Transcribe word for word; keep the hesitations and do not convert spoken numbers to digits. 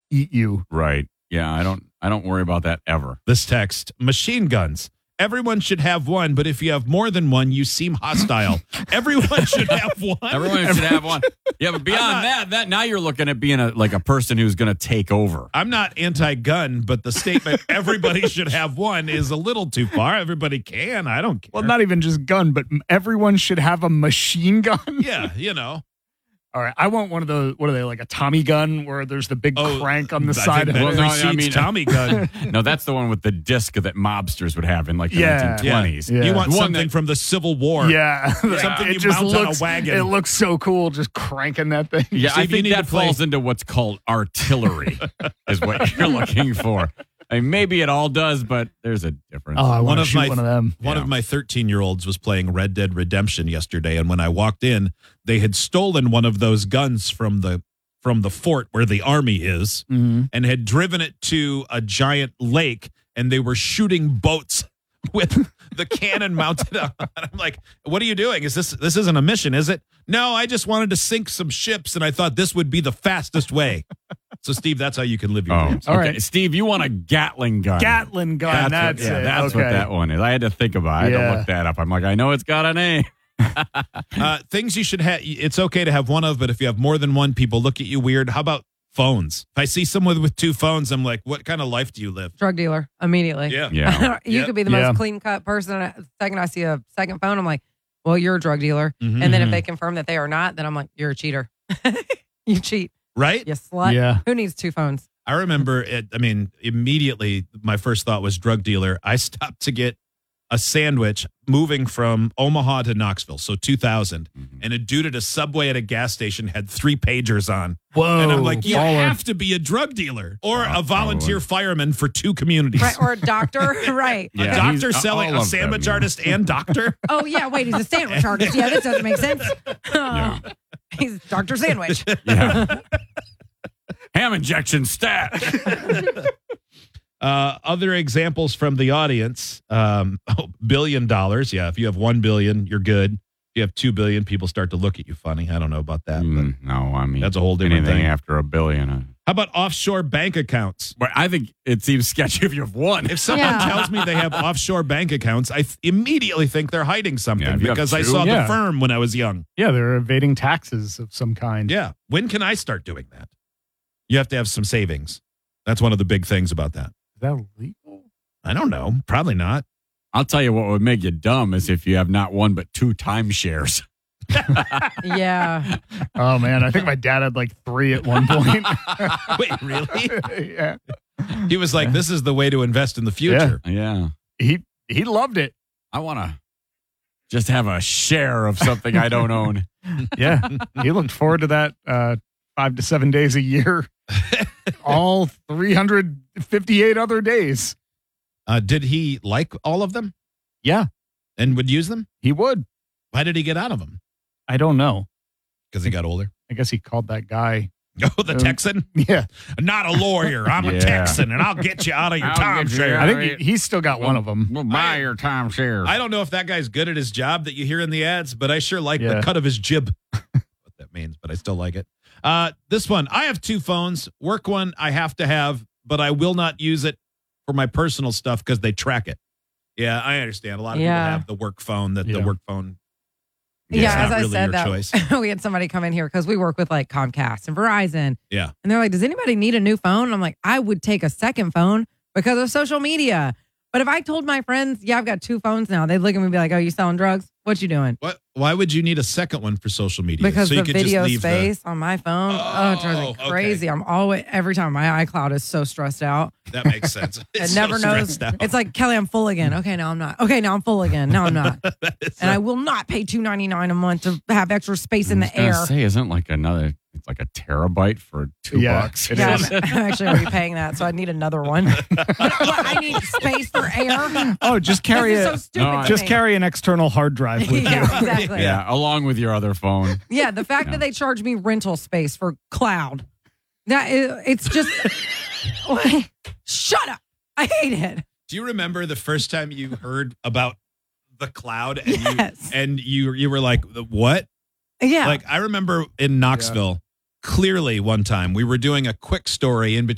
eat you. Right. Yeah, I don't I don't worry about that ever. This text, machine guns. Everyone should have one, but if you have more than one, you seem hostile. Everyone should have one. Everyone should have one. Yeah, but beyond not, that, that now you're looking at being a like a person who's going to take over. I'm not anti-gun, but the statement everybody should have one is a little too far. Everybody can. I don't care. Well, not even just gun, but everyone should have a machine gun. Yeah, you know. All right, I want one of those. What are they, like a Tommy gun, where there's the big Oh, crank on the I side think of that it? Well, no, I precedes mean- Tommy gun. No, that's the one with the disc that mobsters would have in like the Yeah. nineteen twenties. Yeah. You want The one something that- from the Civil War. Yeah, Something it you just mount on a looks. wagon. It looks so cool, just cranking that thing. Yeah, See, I if you think need that to play- falls into what's called artillery, is what you're looking for. I mean, maybe it all does, but there's a difference. Oh, I One want to of shoot my- one of them. One Yeah. of my thirteen-year-olds was playing Red Dead Redemption yesterday, and when I walked in, they had stolen one of those guns from the from the fort where the army is, Mm-hmm. and had driven it to a giant lake, and they were shooting boats with the cannon mounted on. I'm like, "What are you doing? Is this this isn't a mission, is it?" No, I just wanted to sink some ships, and I thought this would be the fastest way. So, Steve, that's how you can live your Oh, dreams. All okay. right. Steve, you want a Gatling gun. Gatling gun. That's, That's, what, yeah, it. that's okay. what that one is. I had to think about it. I had to Yeah. look that up. I'm like, I know it's got a name. Uh, things you should have. It's okay to have one of, but if you have more than one, people look at you weird. How about phones? If I see someone with two phones, I'm like, what kind of life do you live? Drug dealer immediately. Yeah. Yeah. you Yep. could be the Yeah. most clean cut person. The second I see a second phone, I'm like, well, you're a drug dealer. Mhm. And then if they confirm that they are not, then I'm like, you're a cheater. You cheat. Right? You slut. Yeah. Who needs two phones? I remember it. I mean, immediately my first thought was drug dealer. I stopped to get a sandwich moving from Omaha to Knoxville, so two thousand. And a dude at a Subway at a gas station had three pagers on. Whoa. And I'm like, you baller. have to be a drug dealer or Oh, a volunteer oh. fireman for two communities. Right. Or a doctor. Right. A Yeah, doctor he's- selling all a of them, sandwich yeah. artist and doctor. Oh, yeah. Wait, he's a sandwich artist. Yeah, that doesn't make sense. Yeah. He's Doctor Sandwich. Yeah. Ham injection stat. Uh, other examples from the audience: um, oh, billion dollars. Yeah, if you have one billion, you're good. If you have two billion, people start to look at you funny. I don't know about that, but Mm, no, I mean that's a whole different anything thing. after a billion. uh, How about offshore bank accounts? But I think it seems sketchy if you have one. If someone Yeah. tells me they have offshore bank accounts, I th- immediately think they're hiding something Yeah, if you have because I two- saw Yeah. the firm when I was young. Yeah, they're evading taxes of some kind. Yeah. When can I start doing that? You have to have some savings. That's one of the big things about that. Is that legal? I don't know. Probably not. I'll tell you what would make you dumb is if you have not one but two timeshares. Yeah. Oh man, I think my dad had like three at one point. Wait, really? yeah, He was like, this is the way to invest in the future. Yeah. he he loved it. I want to just have a share of something I don't own. Yeah, he looked forward to that uh, five to seven days a year, all three hundred fifty-eight other days. Uh, did he like all of them Yeah, and would use them? he would. Why did he get out of them? I don't know. Because he got older. I guess he called that guy. Oh, the Um, Texan? Yeah, Not a lawyer. I'm a Yeah. Texan, and I'll get you out of your I'll get you timeshare. out. I think he, he's still got one of them. We'll buy your timeshare. I don't know if that guy's good at his job that you hear in the ads, but I sure like Yeah. the cut of his jib. What that means, but I still like it. Uh, this one, I have two phones. Work one I have to have, but I will not use it for my personal stuff because they track it. Yeah, I understand. A lot of Yeah. people have the work phone that the Yeah. work phone. Yeah, it's as not I really said your that, choice. we had somebody come in here because we work with like Comcast and Verizon. Yeah. And they're like, does anybody need a new phone? And I'm like, I would take a second phone because of social media. But if I told my friends, yeah, I've got two phones now, they'd look at me and be like, oh, you selling drugs? What you doing? What? Why would you need a second one for social media? Because so you the could just video leave the- space on my phone, oh, it drives Oh, me okay. crazy. I'm always, every time my iCloud is so stressed out. That makes sense. It It's never so knows. stressed out. It's like, Kelly, I'm full again. Okay, now I'm not. Okay, now I'm full again. No, I'm not. That is And a- I will not pay two ninety-nine a month to have extra space in I was the gonna air. Say, isn't like another? It's like a terabyte for two Yeah, bucks. it Yeah, is. I'm, I'm actually already paying that, so I need another one. What, I need space for air. Oh, just carry This is it. so stupid. No, to Just me. carry an external hard drive with you. Yeah, exactly. Yeah, along with your other phone. Yeah, the fact Yeah. that they charge me rental space for cloud, that is, it's just. Shut up! I hate it. Do you remember the first time you heard about the cloud and Yes. you and you you were like, what? Yeah. Like I remember in Knoxville, clearly one time we were doing a quick story in between.